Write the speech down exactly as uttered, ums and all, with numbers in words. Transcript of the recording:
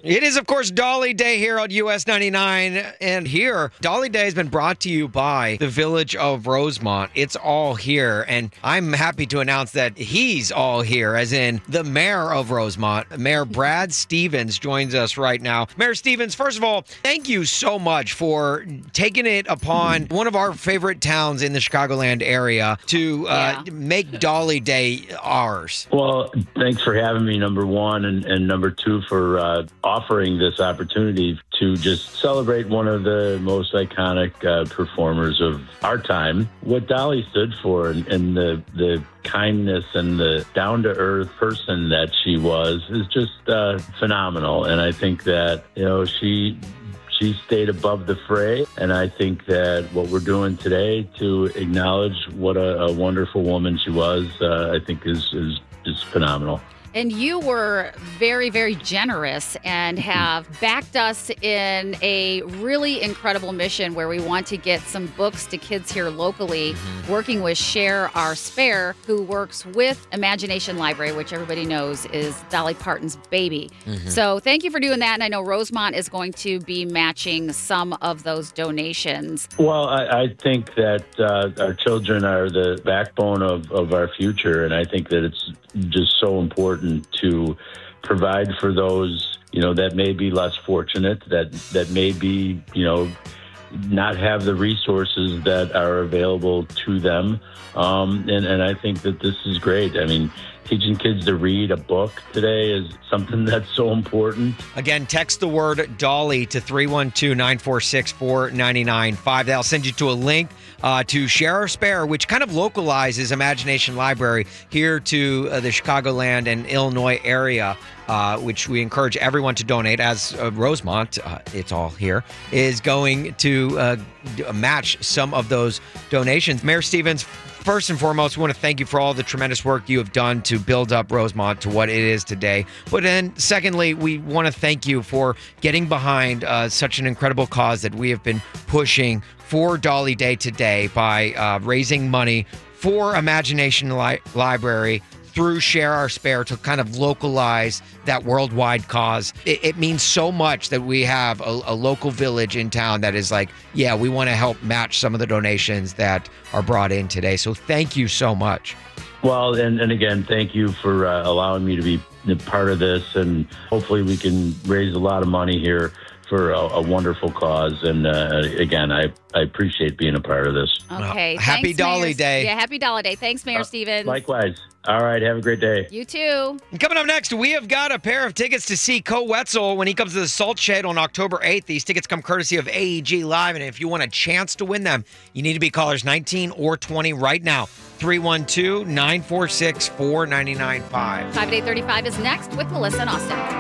It is, of course, Dolly Day here on U S ninety-nine. And here, Dolly Day has been brought to you by the Village of Rosemont. It's all here. And I'm happy to announce that he's all here, as in the mayor of Rosemont. Mayor Brad Stevens joins us right now. Mayor Stevens, first of all, thank you so much for taking it upon one of our favorite towns in the Chicagoland area to uh, Yeah. make Dolly Day ours. Well, thanks for having me, number one, and, and number two, for uh, offering this opportunity to just celebrate one of the most iconic uh, performers of our time. What Dolly stood for, and, and the the kindness and the down-to-earth person that she was, is just uh, phenomenal. And I think that, you know, she she stayed above the fray. And I think that what we're doing today to acknowledge what a, a wonderful woman she was, uh, I think is, is is phenomenal. And you were very, very generous and have backed us in a really incredible mission where we want to get some books to kids here locally, mm-hmm. working with Share Our Spare, who works with Imagination Library, which everybody knows is Dolly Parton's baby. Mm-hmm. So thank you for doing that. And I know Rosemont is going to be matching some of those donations. Well, I, I think that uh, our children are the backbone of, of our future. And I think that it's just so important to provide for those, you know, that may be less fortunate, that that may be, you know, not have the resources that are available to them. Um, and, and I think that this is great. I mean, teaching kids to read a book today is something that's so important. Again, text the word Dolly to three one two, nine four six, four nine nine five. That'll send you to a link uh, to Share Our Spare, which kind of localizes Imagination Library here to uh, the Chicagoland and Illinois area, uh, which we encourage everyone to donate, as uh, Rosemont, uh, it's all here, is going to uh, match some of those donations. Mayor Stevens, first and foremost, we want to thank you for all the tremendous work you have done to build up Rosemont to what it is today. But then, secondly, we want to thank you for getting behind uh, such an incredible cause that we have been pushing for Dolly Day today by uh, raising money for Imagination Li- Library through Share Our Spare to kind of localize that worldwide cause. It, it means so much that we have a, a local village in town that is like, yeah, we want to help match some of the donations that are brought in today. So thank you so much. Well, and, and again, thank you for uh, allowing me to be a part of this. And hopefully we can raise a lot of money here for a, a wonderful cause. And uh, again, I, I appreciate being a part of this. Okay. Well, happy Thanks, Dolly Mayor. Day. Yeah, happy Dolly Day. Thanks, Mayor Uh, Stevens. Likewise. All right. Have a great day. You too. And coming up next, we have got a pair of tickets to see Ko Wetzel when he comes to the Salt Shed on October eighth. These tickets come courtesy of A E G Live, and if you want a chance to win them, you need to be callers nineteen or twenty right now. three one two, nine four six, four nine nine five. five at eight thirty-five is next with Melissa and Austin.